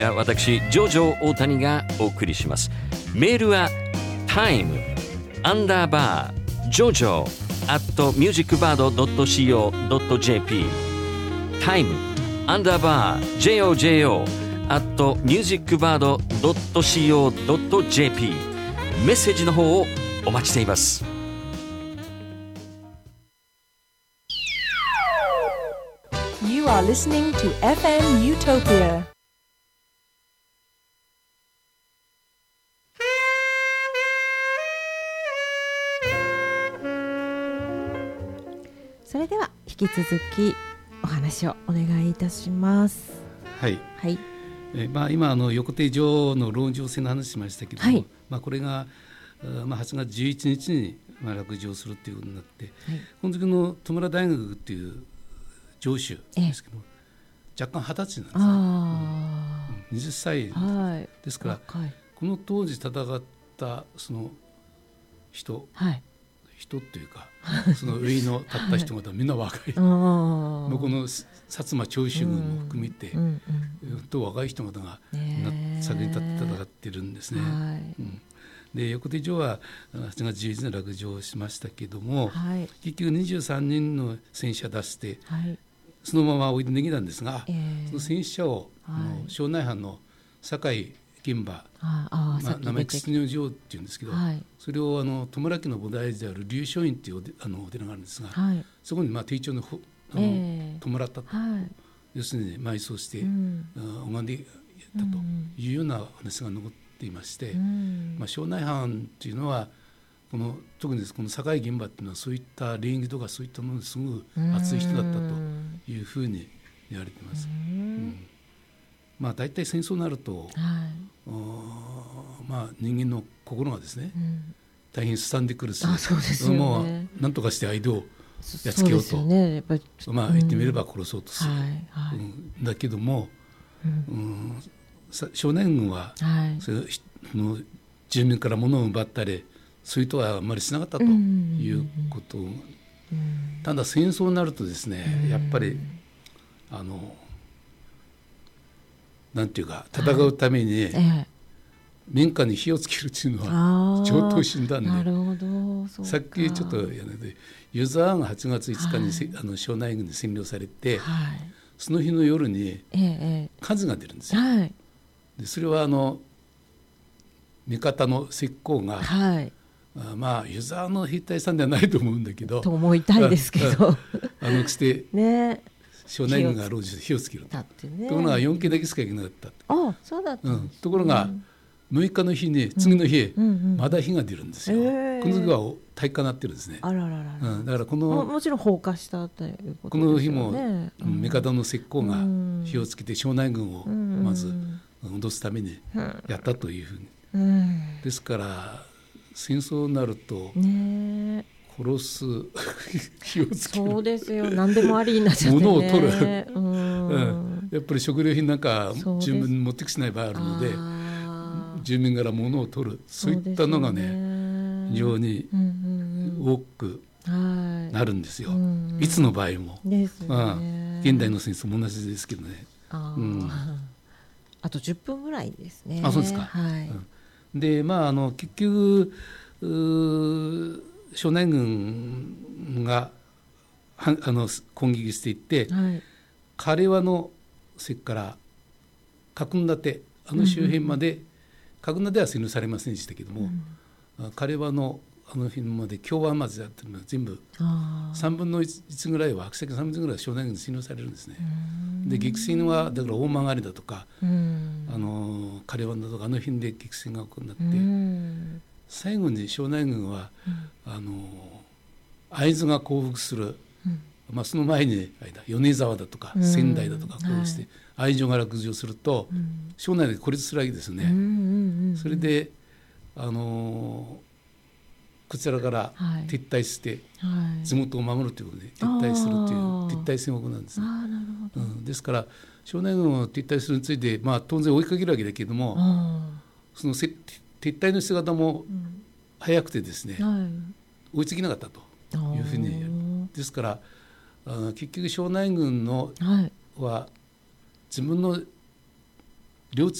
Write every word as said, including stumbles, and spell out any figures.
私ジョジョ大谷がお送りします。メールは time アンダーバージョジョ at ミュージックバード ドット シーオー ドット ジェーピー time アンダーバー ジョジョ at ミュージックバード ドット シーオー ドット ジェーピー メッセージの方をお待ちしています。 You are listening to エフエム Utopia.それでは引き続きお話をお願いいたします。 はい、 はい。 えーまあ、今あの横手城の籠城戦の話しましたけども、はい、まあ、これが、まあ、はちがつじゅういちにちにまあ落城するということになって、はい、この時の戸村大学っていう城主ですけども、若干はたちなんですね。あ、うん、はたち、はい、ですからこの当時戦ったその人、はい、人っていうかその上の立った人がみんな若い、はい、もうこの薩摩長州軍も含めて、うんうん、と若い人方が先に立って戦ってるんですね。はい、うん、で横手城ははちがつじゅういちにちに落城しましたけども、はい、結局にじゅうさんにんの戦死者出して、はい、そのまま置いて逃げたんですが、えー、その戦死者を、はい、庄内藩の堺現場、ああ、まあ、名前吉野城っていうんですけど、はい、それをあの戸村家の菩提寺である龍松院っていうおであのお寺があるんですが、はい、そこにまあ定長のあの、えー、弔ったと、はい、要するに埋葬して、うん、拝んでやったというような話が残っていまして、うん、まあ、庄内藩っていうのはこの特にこの堺現場っていうのはそういった礼儀とかそういったものにすごく熱い人だったというふうに言われています。うんうん、まあ、大体戦争になると、はい、まあ、人間の心がですね、うん、大変すさんでくるし、あ、そうですよね、もう何とかして相手をやっつけようと、う、ね、やっぱり、まあ、言ってみれば殺そうとする、うん、はいはい、うん、だけども、うんうん、少年軍は、はい、その住民から物を奪ったりそういう人はあんまりしなかったということ、うんうんうん、ただ戦争になるとですね、うん、やっぱりあのなんていうか戦うために、はい、民家に火をつけるというのは上等診断で、なるほど、そうか、さっきちょっとやらで湯沢がはちがついつかに、はい、あの庄内軍に占領されて、はい、その日の夜に火が出るんですよ。はい、でそれはあの味方の石膏が、はい、まあ湯沢の兵隊さんではないと思うんだけどと思いたいですけどあのして、ね、庄内軍が籠城して火をつけると、ね、ところがよんけいだけしかいけなかった。あ、そうだったんです、うん、ところがむいかの日に次の日、うんうんうん、まだ火が出るんですよ。えー、この時は大火になってるんですね。あらららら、うん、だからこの も, もちろん放火したということですよね。この日も、うん、味方の石膏が火をつけて庄内軍をまず脅すためにやったというふうに、うん、ですから戦争になると、ね、殺す火をつける、そうですよ、何でもありになっちゃってね、物を取る、うん、うん、やっぱり食料品なんか住民に持ってきしない場合あるので、住民から物を取る、そういったのが ね, ね非常に多くなるんですよ、うんうん、いつの場合もですね、まあ、現代の戦争も同じですけどね。 あ,、うん、あとじゅっぷんぐらいですね。あ、そうですか、はい、うん、でまあ、あの結局庄内軍があの攻撃していって、はい、枯輪の関から角館あの周辺まで、うんうん、角館は占領されませんでしたけども、うん、枯輪のあの辺まで京湾町だったのが全部さんぶんのいちぐらいは白石さんぶんのいちぐらいは庄内軍に占領されるんですね。で激戦はだから大曲だとか、うん、あの枯輪だとかあの辺で激戦が行って、うん、最後に庄内軍は、うん、あの会津が降伏する、うん、まあ、その前に米沢だとか仙台だとかこうして愛情が落城すると、うん、庄内で孤立するわけですね、うんうんうん、それであのこちらから撤退して、はい、地元を守るということで撤退するという撤退戦を行うんです、ね、あ、なるほど、うん、ですから庄内軍を撤退するについて、まあ、当然追いかけるわけだけれども、その撤退の姿も早くてですね、うん、はい、追いつけなかったというふうにやる。ですからあ結局庄内軍の、はい、は自分の両